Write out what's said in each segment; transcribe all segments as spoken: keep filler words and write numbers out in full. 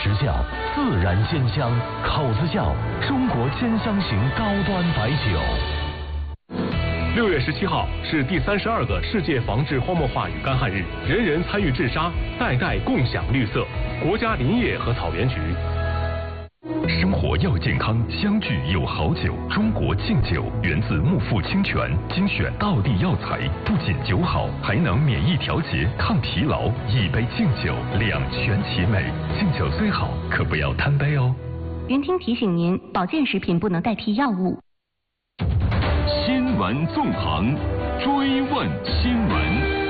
时效，自然鲜香，口子窖中国鲜香型高端白酒。 六月十七号是第三十二个世界防治荒漠化与干旱日，人人参与治沙，代代共享绿色。国家林业和草原局。 生活要健康，相聚有好酒。中国敬酒源自木富清泉，精选道地药材，不仅酒好，还能免疫调节、抗疲劳。一杯敬酒，两全其美。敬酒虽好，可不要贪杯哦。 云听提醒您，保健食品不能代替药物。 新闻纵横，追问新闻。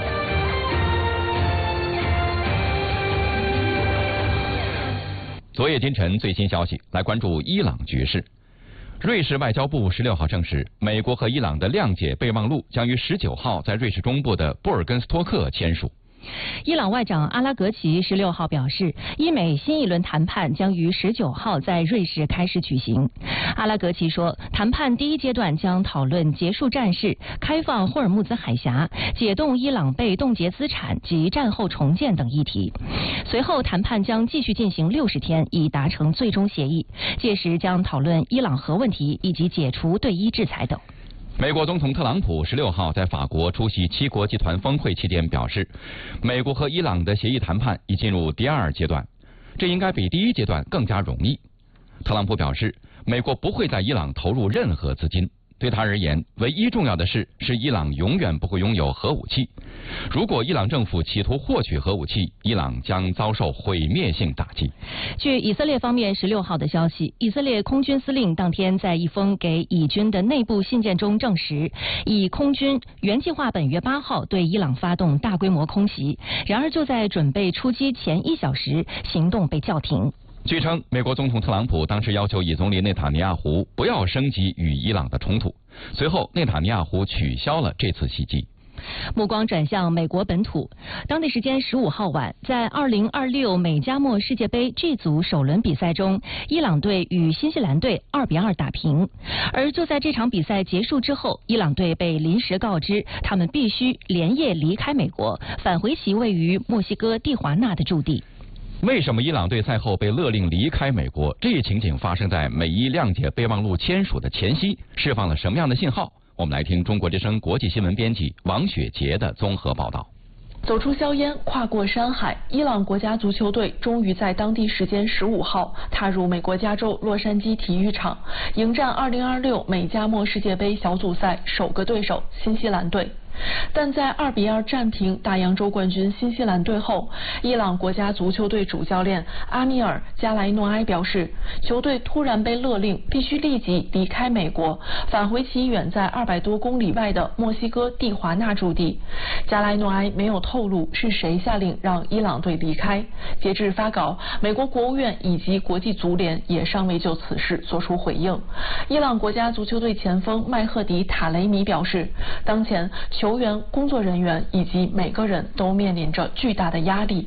昨夜今晨最新消息，来关注伊朗局势。瑞士外交部十六号证实，美国和伊朗的谅解备忘录将于十九号在瑞士中部的布尔根斯托克签署。 伊朗外长阿拉格齐十六号表示，伊美新一轮谈判将于十九号在瑞士开始举行。阿拉格齐说，谈判第一阶段将讨论结束战事、开放霍尔木兹海峡、解冻伊朗被冻结资产及战后重建等议题。随后，谈判将继续进行六十天，以达成最终协议。届时将讨论伊朗核问题以及解除对伊制裁等。 美国总统特朗普十六号在法国出席七国集团峰会期间表示，美国和伊朗的协议谈判已进入第二阶段，这应该比第一阶段更加容易。特朗普表示，美国不会在伊朗投入任何资金，对他而言，唯一重要的事是伊朗永远不会拥有核武器。如果伊朗政府企图获取核武器，伊朗将遭受毁灭性打击。 据以色列方面十六号的消息，以色列空军司令当天在一封给以军的内部信件中证实，以空军原计划本月八号对伊朗发动大规模空袭，然而就在准备出击前一小时，行动被叫停。 据称，美国总统特朗普当时要求以总理内塔尼亚胡不要升级与伊朗的冲突，随后内塔尼亚胡取消了这次袭击。 目光转向美国本土，当地时间十五号晚，在二零二六美加墨世界杯 G 组首轮比赛中，伊朗队与新西兰队二比二打平。而就在这场比赛结束之后，伊朗队被临时告知，他们必须连夜离开美国，返回其位于墨西哥蒂华纳的驻地。 为什么伊朗队赛后被勒令离开美国？这一情景发生在美伊谅解备忘录签署的前夕，释放了什么样的信号？我们来听中国之声国际新闻编辑王雪杰的综合报道。 走出硝烟，跨过山海，伊朗国家足球队终于在当地时间十五号踏入美国加州洛杉矶体育场，迎战二零二六美加墨世界杯小组赛首个对手新西兰队。但在二比二战平大洋洲冠军新西兰队后，伊朗国家足球队主教练阿米尔·加莱诺埃表示，球队突然被勒令必须立即离开美国，返回其远在二百多公里外的墨西哥蒂华纳驻地。加莱诺埃没有透露是谁下令让伊朗队离开。截至发稿，美国国务院以及国际足联也尚未就此事作出回应。伊朗国家足球队前锋麦赫迪·塔雷米表示，当前球员、工作人员以及每个人都面临着巨大的压力。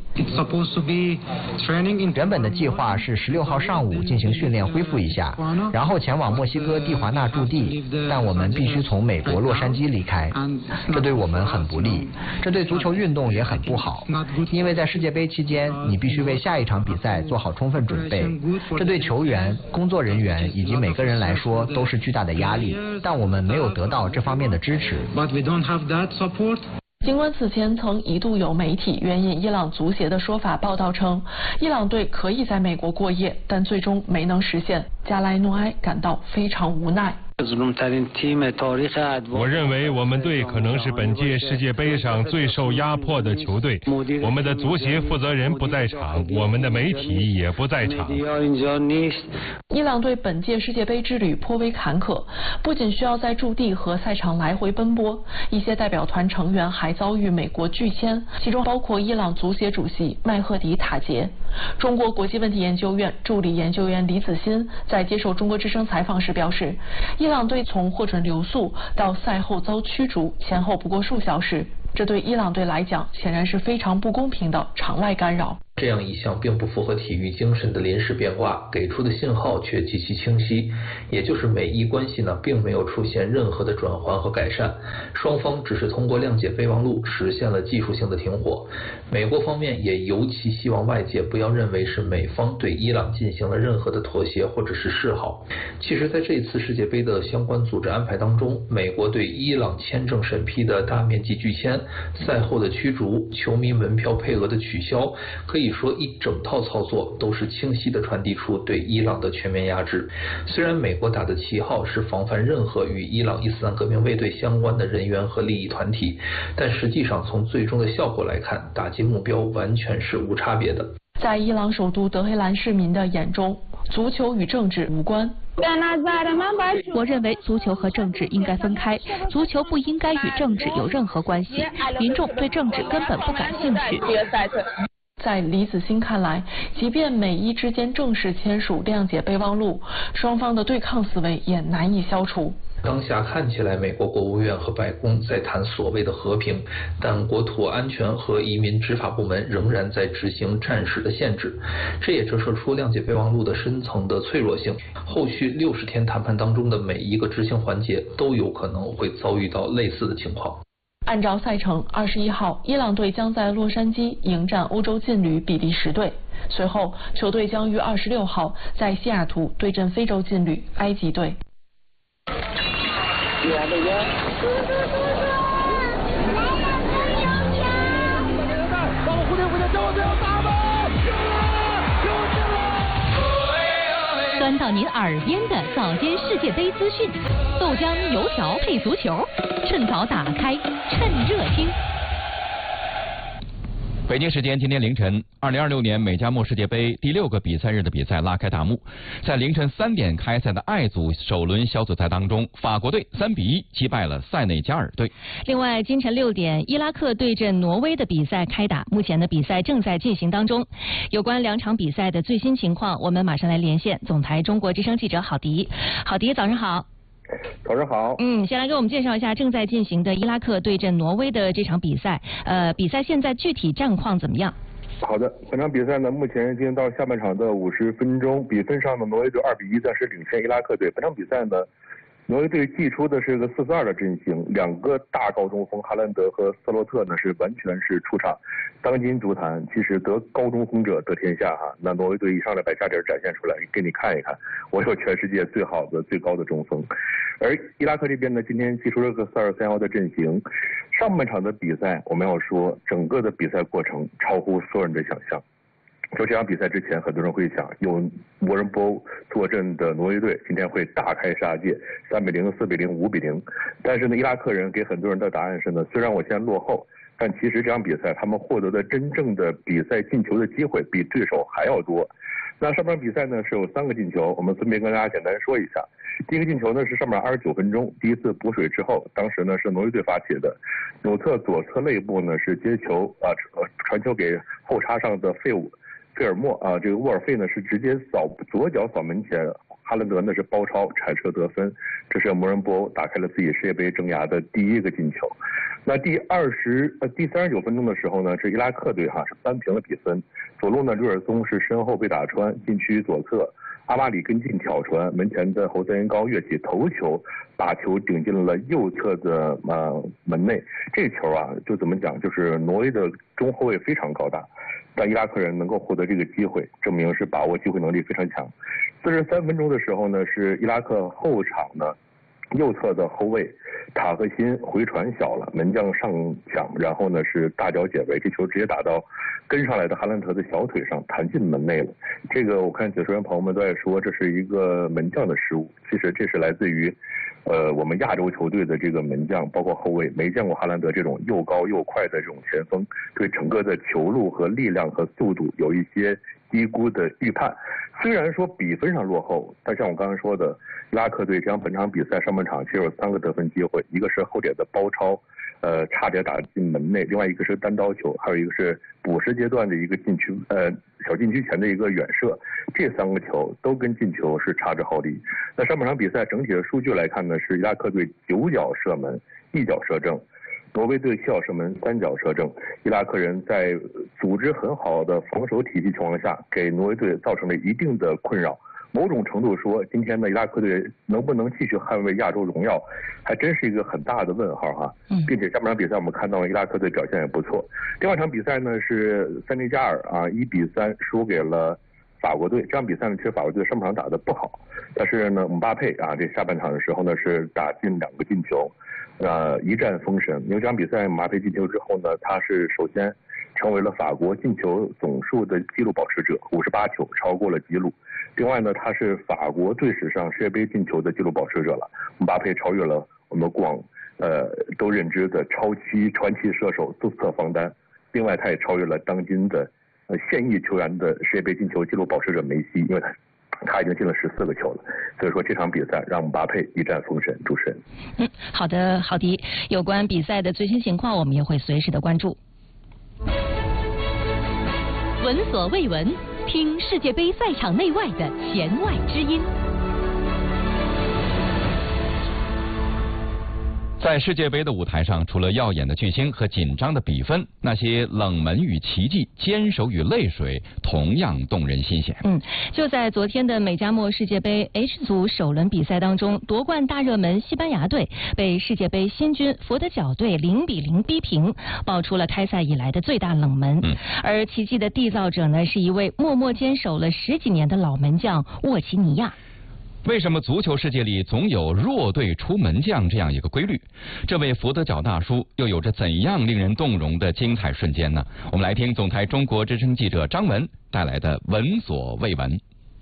原本的计划是十六号上午进行训练恢复一下，然后前往墨西哥蒂华纳驻地，但我们必须从美国洛杉矶离开，这对我们很不利，这对足球运动也很不好，因为在世界杯期间，你必须为下一场比赛做好充分准备，这对球员、工作人员以及每个人来说都是巨大的压力，但我们没有得到这方面的支持。 尽管此前曾一度有媒体援引伊朗足协的说法报道称，伊朗队可以在美国过夜，但最终没能实现。加莱诺埃感到非常无奈。 我认为我们队可能是本届世界杯上最受压迫的球队。我们的足协负责人不在场，我们的媒体也不在场。 伊朗队本届世界杯之旅颇为坎坷，不仅需要在驻地和赛场来回奔波，一些代表团成员还遭遇美国拒签，其中包括伊朗足协主席麦赫迪·塔杰。中国国际问题研究院助理研究员李子欣在接受中国之声采访时表示，伊朗队从获准留宿到赛后遭驱逐前后不过数小时，这对伊朗队来讲显然是非常不公平的场外干扰。 这样一项并不符合体育精神的临时变卦，给出的信号却极其清晰，也就是美伊关系呢并没有出现任何的转圜和改善，双方只是通过谅解备忘录实现了技术性的停火。美国方面也尤其希望外界不要认为是美方对伊朗进行了任何的妥协或者是示好。其实在这次世界杯的相关组织安排当中，美国对伊朗签证审批的大面积拒签、赛后的驱逐、球迷门票配额的取消，可以说一整套操作都是清晰地传递出对伊朗的全面压制。虽然美国打的旗号是防范任何与伊朗伊斯兰革命卫队相关的人员和利益团体，但实际上从最终的效果来看，打击目标完全是无差别的。 在伊朗首都德黑兰市民的眼中，足球与政治无关。 我认为足球和政治应该分开，足球不应该与政治有任何关系，民众对政治根本不感兴趣。 在李子欣看来，即便美伊之间正式签署谅解备忘录，双方的对抗思维也难以消除。 当下看起来，美国国务院和白宫在谈所谓的和平，但国土安全和移民执法部门仍然在执行战时的限制，这也折射出谅解备忘录的深层的脆弱性。后续六十天谈判当中的每一个执行环节都有可能会遭遇到类似的情况。 按照赛程，二十一号，伊朗队将在洛杉矶迎战欧洲劲旅比利时队。随后，球队将于二十六号在西雅图对阵非洲劲旅埃及队。 端到您耳边的早间世界杯资讯，豆浆油条配足球，趁早打开，趁热听。 北京时间今天凌晨，二零二六年美加墨世界杯第六个比赛日的比赛拉开大幕。在凌晨三点开赛的 I 组首轮小组赛当中，法国队三比一击败了塞内加尔队。 另外，今晨六点，伊拉克对阵挪威的比赛开打，目前的比赛正在进行当中。有关两场比赛的最新情况，我们马上来连线总台中国之声记者郝迪。郝迪，早上好。 早上好。 嗯，先来给我们介绍一下正在进行的伊拉克对阵挪威的这场比赛。呃，比赛现在具体战况怎么样？ 好的，本场比赛呢，目前已经到下半场的五十分钟，比分上的挪威队二比一暂时领先伊拉克队。本场比赛呢，挪威队祭出的是个四四二的阵型，两个大高中锋哈兰德和斯洛特呢是完全是出场。当今足坛其实得高中锋者得天下哈，那挪威队一上来把家底展现出来，给你看一看，我有全世界最好的最高的中锋。而伊拉克这边呢，今天祭出了个四二三幺的阵型。上半场的比赛，我们要说整个的比赛过程超乎所有人的想象。就这场比赛之前，很多人会想，有莫仁波坐镇的挪威队今天会大开杀戒，三比零、四比零、五比零。但是呢，伊拉克人给很多人的答案是呢，虽然我现在落后，但其实这场比赛他们获得的真正的比赛进球的机会比对手还要多。那上半场比赛呢是有三个进球，我们分别跟大家简单说一下。第一个进球呢是上半场二十九分钟，第一次补水之后，当时呢是挪威队发起的，纽特左侧肋部呢是接球啊呃传球给后插上的费伍费尔莫啊，这个沃尔费呢是直接扫左脚扫门前，哈兰德呢是包抄铲射得分，这是莫仁波欧打开了自己世界杯生涯的第一个进球。那第二十呃第三十九分钟的时候呢，是伊拉克队哈是扳平了比分，左路呢瑞尔松是身后被打穿，禁区左侧阿马里跟进挑传，门前的侯赛因高跃起头球，把球顶进了右侧的呃门内。这个球啊，就怎么讲，就是挪威的中后卫非常高大，但伊拉克人能够获得这个机会，证明是把握机会能力非常强。四十三分钟的时候呢，是伊拉克后场呢右侧的后卫塔克辛回传小了，门将上抢，然后呢是大脚解围，这球直接打到跟上来的哈兰德的小腿上，弹进门内了。这个我看解说员朋友们都在说这是一个门将的失误，其实这是来自于呃我们亚洲球队的这个门将包括后卫没见过哈兰德这种又高又快的这种前锋，对整个的球路和力量和速度有一些低估的预判。虽然说比分上落后，但像我刚才说的，伊拉克队将本场比赛上半场其实有三个得分机会，一个是后点的包抄，呃，差点打进门内；另外一个是单刀球，还有一个是补时阶段的一个禁区，呃，小禁区前的一个远射。这三个球都跟进球是差之毫厘。那上半场比赛整体的数据来看呢，是伊拉克队九脚射门，一脚射正。 挪威队笑射门三脚射正，伊拉克人在组织很好的防守体系情况下，给挪威队造成了一定的困扰。某种程度说，今天的伊拉克队能不能继续捍卫亚洲荣耀，还真是一个很大的问号哈。并且下半场比赛我们看到伊拉克队表现也不错。第二场比赛呢是塞内加尔啊一比三输给了法国队。这场比赛呢，其实法国队上半场打得不好，但是呢姆巴佩啊这下半场的时候呢是打进两个进球，呃一战封神。因为这场比赛姆巴佩进球之后呢，他是首先成为了法国进球总数的纪录保持者，五十八球，超过了纪录。另外呢，他是法国队史上世界杯进球的纪录保持者了。姆巴佩超越了我们过往呃都认知的超级传奇射手杜斯特方丹。另外，他也超越了当今的呃现役球员的世界杯进球纪录保持者梅西，因为他他已经进了十四个球了。所以说这场比赛让姆巴佩一战封神。主持人， 嗯，好的，郝迪，有关比赛的最新情况，我们也会随时的关注。 闻所未闻，听世界杯赛场内外的弦外之音。 在世界杯的舞台上，除了耀眼的巨星和紧张的比分，那些冷门与奇迹、坚守与泪水同样动人心弦。 嗯，就在昨天的美加墨世界杯 H 组首轮比赛当中，夺冠大热门西班牙队被世界杯新军佛得角队零比零逼平，爆出了开赛以来的最大冷门。嗯，而奇迹的缔造者呢，是一位默默坚守了十几年的老门将沃奇尼亚。 为什么足球世界里总有弱队出门将这样一个规律？这位佛得角大叔又有着怎样令人动容的精彩瞬间呢？我们来听总台中国之声记者张文带来的闻所未闻。